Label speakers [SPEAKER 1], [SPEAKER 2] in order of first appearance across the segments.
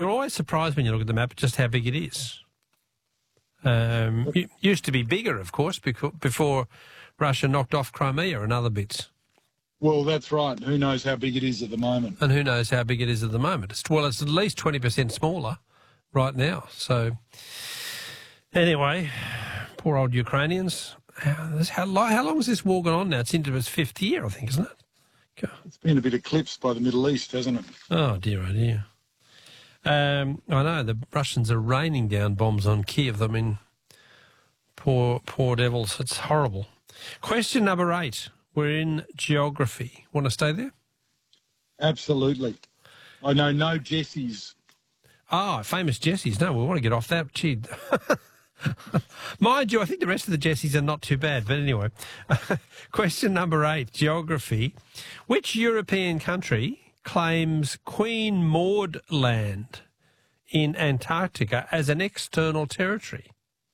[SPEAKER 1] You're always surprised when you look at the map just how big it is. It used to be bigger, of course, before Russia knocked off Crimea and other bits.
[SPEAKER 2] Well, that's right. Who knows how big it is at the moment?
[SPEAKER 1] And who knows how big it is at the moment. It's at least 20% smaller right now. So, anyway, poor old Ukrainians. How long has this war gone on now? It's into its 5th year, I think, isn't it? God.
[SPEAKER 2] It's been a bit eclipsed by the Middle East, hasn't it?
[SPEAKER 1] Oh, dear, oh, dear. I know, the Russians are raining down bombs on Kiev. I mean, poor devils. It's horrible. Question number 8. We're in geography. Want to stay there?
[SPEAKER 2] Absolutely. I know no Jessies.
[SPEAKER 1] Ah, famous Jessies. No, we want to get off that. Gee. Mind you, I think the rest of the Jessies are not too bad. But anyway, question number 8, geography. Which European country claims Queen Maud Land in Antarctica as an external territory?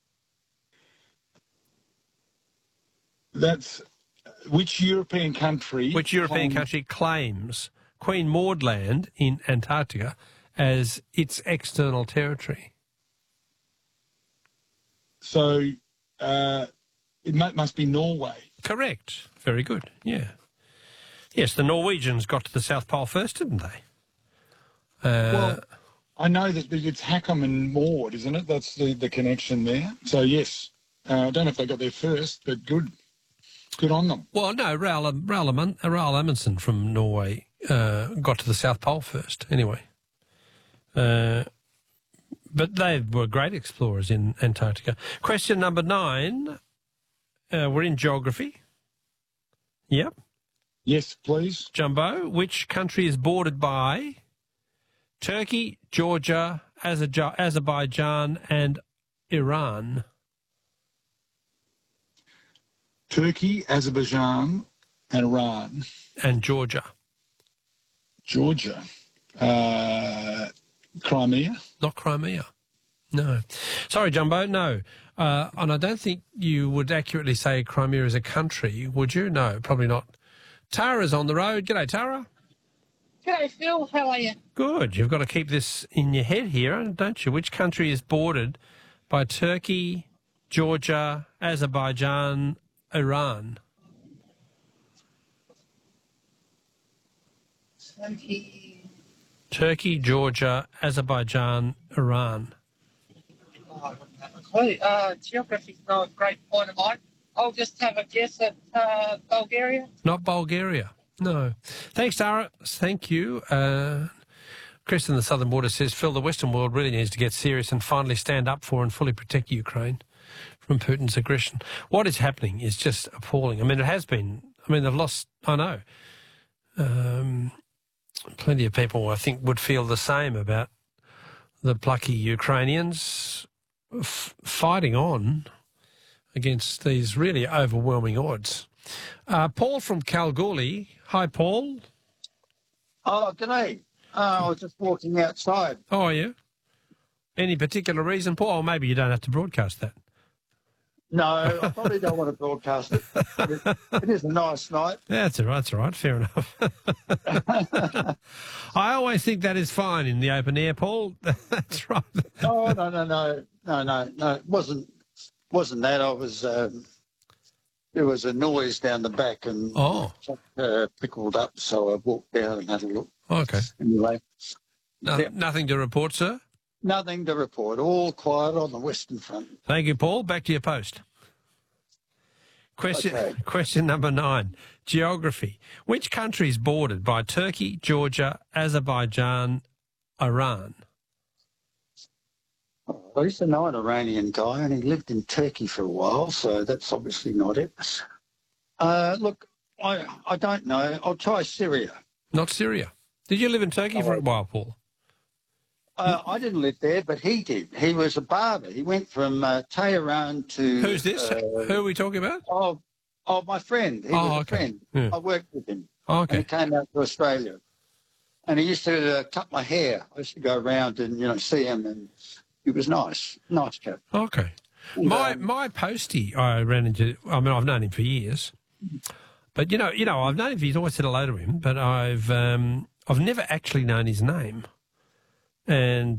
[SPEAKER 2] That's... Which European country...
[SPEAKER 1] Which European country claims Queen Maud Land in Antarctica as its external territory?
[SPEAKER 2] So it must be Norway.
[SPEAKER 1] Correct. Very good, yeah. Yes, the Norwegians got to the South Pole first, didn't they?
[SPEAKER 2] Well, I know that it's Hackham and Maud, isn't it? That's the connection there. So, yes, I don't know if they got there first, but good. Good on them. Well,
[SPEAKER 1] no, Raoul Amundsen from Norway got to the South Pole first, anyway. But they were great explorers in Antarctica. Question number 9. We're in geography. Yep.
[SPEAKER 2] Yes, please.
[SPEAKER 1] Jumbo, which country is bordered by Turkey, Georgia, Azerbaijan and Iran?
[SPEAKER 2] Turkey, Azerbaijan and Iran.
[SPEAKER 1] And Georgia.
[SPEAKER 2] Georgia. Crimea?
[SPEAKER 1] Not Crimea. No. Sorry, Jumbo, no. And I don't think you would accurately say Crimea is a country, would you? No, probably not. Tara's on the road. G'day, Tara.
[SPEAKER 3] G'day, Phil. How are you?
[SPEAKER 1] Good. You've got to keep this in your head here, don't you? Which country is bordered by Turkey, Georgia, Azerbaijan, Iran? Turkey, Georgia, Azerbaijan, Iran.
[SPEAKER 3] Geography's not a great point of mine. I'll just have a guess at Bulgaria.
[SPEAKER 1] Not Bulgaria, no. Thanks, Tara. Thank you. Chris in the southern border says, Phil, the Western world really needs to get serious and finally stand up for and fully protect Ukraine from Putin's aggression. What is happening is just appalling. I mean, it has been. I mean, they've lost, I know. Plenty of people, I think, would feel the same about the plucky Ukrainians fighting on against these really overwhelming odds. Paul from Kalgoorlie. Hi, Paul.
[SPEAKER 4] Oh, g'day. I was just walking outside.
[SPEAKER 1] Oh, are you? Any particular reason, Paul? Or maybe you don't have to broadcast that.
[SPEAKER 4] No, I probably don't want to broadcast it. It is a nice night.
[SPEAKER 1] That's all right. That's all right. Fair enough. I always think that is fine in the open air, Paul. That's right.
[SPEAKER 4] Oh, no. It wasn't that. I was. There was a noise down the back and pickled up, so I walked down and had a look.
[SPEAKER 1] Okay.
[SPEAKER 4] Anyway.
[SPEAKER 1] Nothing to report, sir?
[SPEAKER 4] Nothing to report. All quiet on the Western Front.
[SPEAKER 1] Thank you, Paul. Back to your post. Question number 9. Geography. Which country is bordered by Turkey, Georgia, Azerbaijan, Iran?
[SPEAKER 4] I used to know an Iranian guy and he lived in Turkey for a while, so that's obviously not it. Look, I don't know. I'll try Syria.
[SPEAKER 1] Not Syria. Did you live in Turkey for a while, Paul?
[SPEAKER 4] I didn't live there, but he did. He was a barber. He went from Tehran to...
[SPEAKER 1] Who's this? Who are we talking about?
[SPEAKER 4] Oh, my friend. He was a friend. Yeah. I worked with him.
[SPEAKER 1] Oh, okay.
[SPEAKER 4] And he came out to Australia. And he used to cut my hair. I used to go around and, see him, and he was nice. Nice chap.
[SPEAKER 1] Okay. And, my postie I ran into... I mean, I've known him for years. But, I've known him, he's always said hello to him, but I've never actually known his name. And